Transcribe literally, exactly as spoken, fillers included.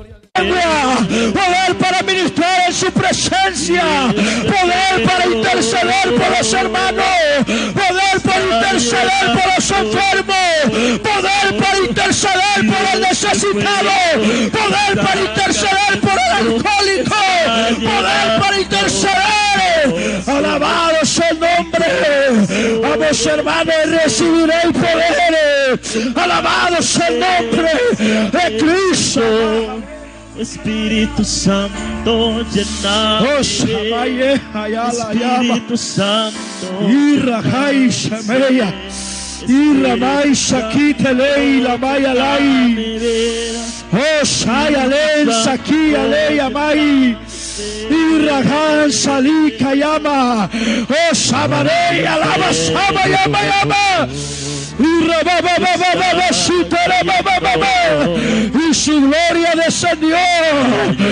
Poder para ministrar en su presencia, poder para interceder por los hermanos, poder para interceder por los enfermos, poder para interceder por el necesitado, poder para interceder por el alcohólico, poder para interceder. Alabado sea el nombre. Vamos, hermanos, recibiréis poder. Alabado sea el nombre de Cristo. Espíritu Santo, llena Oh, Espíritu Santo, Irrajai Shameya, Irramai Shakite Lei, Lamaya Lai, Oh, Shayalen Saki Alei Amai, Irrajan Sali Kayama, Oh, Shamarei Alaba Sama Yama Yama. Y su gloria descendió.